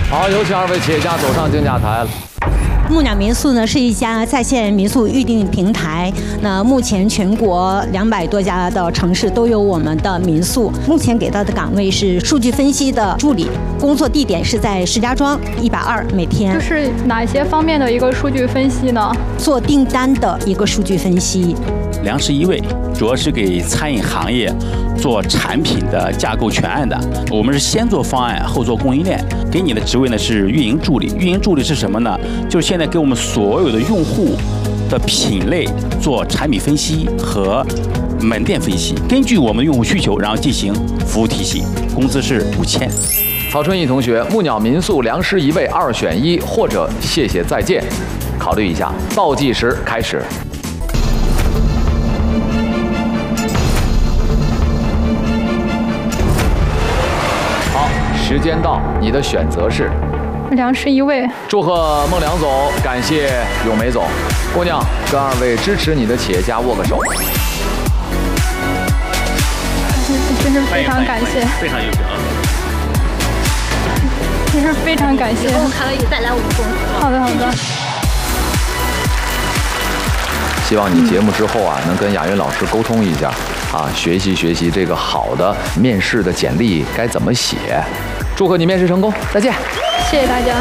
好，有请2位企业家走上竞价台了。 木鸟民宿呢是一家在线民宿预订平台，那目前全国200多家的城市都有我们的民宿。目前给到的岗位是数据分析的助理，工作地点是在石家庄，120每天。 这是哪些方面的一个数据分析呢？ 做订单的一个数据分析。 粮食一位主要是给餐饮行业做产品的架构全案的，我们是先做方案后做供应链。给你的职位呢是运营助理，运营助理是什么呢？就是现在给我们所有的用户的品类做产品分析和门店分析，根据我们用户需求，然后进行服务体系。工资是5000。 曹春义同学，木鸟民宿粮食一位2选1，或者谢谢再见，考虑一下。倒计时开始。好，时间到，你的选择是粮食一位。祝贺孟良总，感谢咏梅总。姑娘，跟2位支持你的企业家握个手。 真是非常感谢， 非常优秀啊！ 真是非常感谢。 以后还会再来我们公司。 好的，好的。 希望你节目之后啊，能跟雅云老师沟通一下啊，学习学习这个好的面试的简历该怎么写。祝贺你面试成功，再见。 谢谢大家。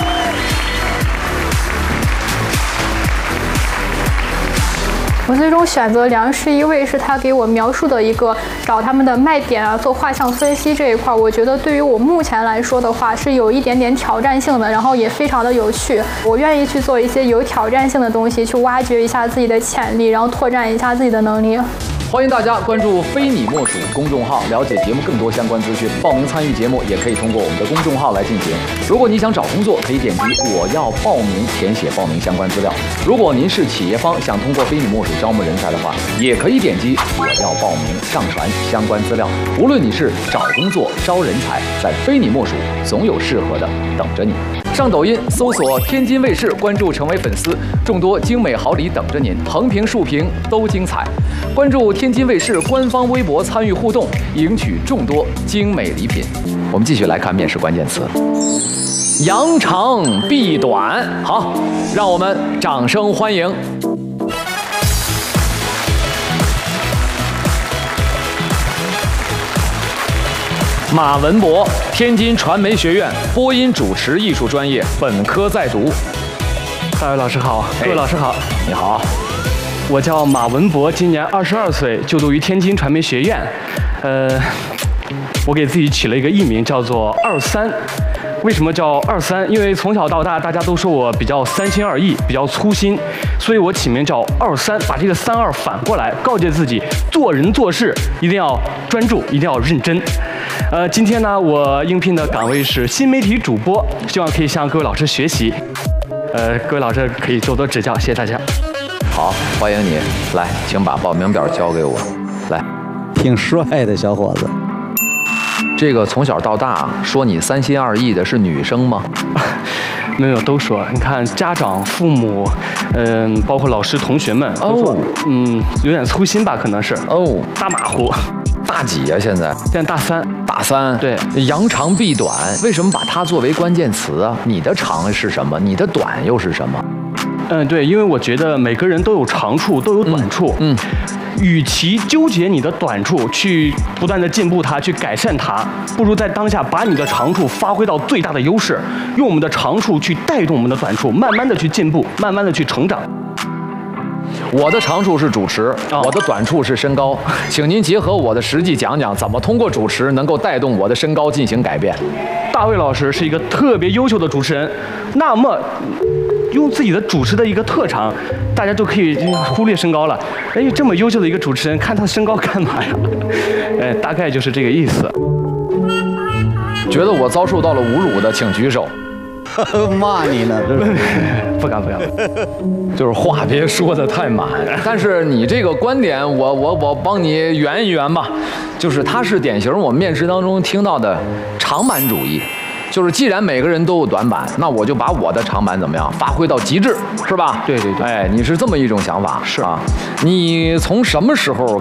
我最终选择粮食一位，是他给我描述的一个找他们的卖点啊，做画像分析这一块，我觉得对于我目前来说的话，是有一点点挑战性的，然后也非常的有趣。我愿意去做一些有挑战性的东西，去挖掘一下自己的潜力，然后拓展一下自己的能力。 欢迎大家关注“非你莫属”公众号，了解节目更多相关资讯。报名参与节目也可以通过我们的公众号来进行。如果你想找工作，可以点击“我要报名”，填写报名相关资料。如果您是企业方，想通过“非你莫属”招募人才的话，也可以点击“我要报名”，上传相关资料。无论你是找工作、招人才，在“非你莫属”总有适合的等着你。上抖音搜索天津卫视，关注成为粉丝，众多精美好礼等着您，横屏竖屏都精彩。关注天津卫视官方微博参与互动，赢取众多精美礼品。我们继续来看面试关键词：扬长避短。好，让我们掌声欢迎。马文博，天津传媒学院播音主持艺术专业本科在读。 大卫老师好，各位老师好， 你好。 我叫马文博，今年22岁，就读于天津传媒学院。我给自己起了一个艺名，叫做23。为什么叫23？因为从小到大，大家都说我比较三心二意，比较粗心，所以我起名叫23，把这个32反过来，告诫自己做人做事一定要专注，一定要认真。今天呢，我应聘的岗位是新媒体主播，希望可以向各位老师学习。各位老师可以多多指教，谢谢大家。 好，欢迎你来，请把报名表交给我。来， 挺帅的小伙子。 这个从小到大说你三心二意的是女生吗？ 没有，都说。你看家长、父母，包括老师、同学们都说，有点粗心吧，可能是。大马虎。 大几呀？现在大3。 大3。对，扬长避短，为什么把它作为关键词啊？你的长是什么？你的短又是什么？ 对，因为我觉得每个人都有长处，都有短处。与其纠结你的短处，去不断的进步它，去改善它，不如在当下把你的长处发挥到最大的优势，用我们的长处去带动我们的短处，慢慢的去进步，慢慢的去成长。 我的长处是主持，我的短处是身高，请您结合我的实际讲讲，怎么通过主持能够带动我的身高进行改变。 大卫老师是一个特别优秀的主持人，那么用自己的主持的一个特长，大家就可以忽略身高了。这么优秀的一个主持人，看他身高干嘛呀？大概就是这个意思。 觉得我遭受到了侮辱的，请举手。 骂你呢？ 不敢。 就是话别说的太满。但是你这个观点，我帮你圆一圆吧。就是它是典型我们面试当中听到的长板主义。就是既然每个人都有短板，那我就把我的长板怎么样发挥到极致，是吧？ 对。 你是这么一种想法， 是啊。你从什么时候